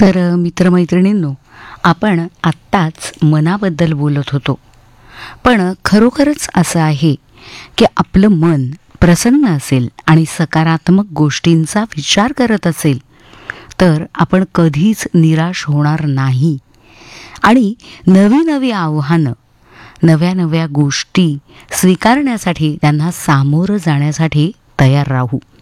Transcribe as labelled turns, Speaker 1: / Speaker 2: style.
Speaker 1: मित्रमैत्रिणींनो, आपण आत्ताच मनाबद्दल बोलत होतो. पण खरोखरच असं आहे की आपलं मन प्रसन्न असेल आणि सकारात्मक गोष्टींचा विचार करत असेल तर आपण कधीच निराश होणार नाही आणि नवी नवी आव्हानं, नव्या नव्या गोष्टी स्वीकारण्यासाठी, त्यांना सामोरं जाण्यासाठी तयार राहू.